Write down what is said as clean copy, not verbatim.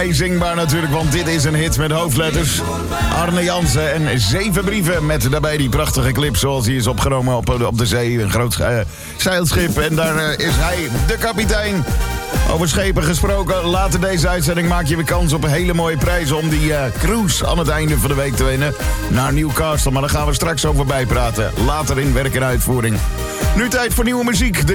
Zingbaar natuurlijk, want dit is een hit met hoofdletters. Arne Jansen en 7 brieven met daarbij die prachtige clip zoals die is opgenomen op de zee. Een groot zeilschip en daar is hij, de kapitein. Over schepen gesproken, later deze uitzending maak je weer kans op een hele mooie prijzen om die cruise aan het einde van de week te winnen naar Newcastle. Maar daar gaan we straks over bijpraten, later in werk en uitvoering. Nu tijd voor nieuwe muziek.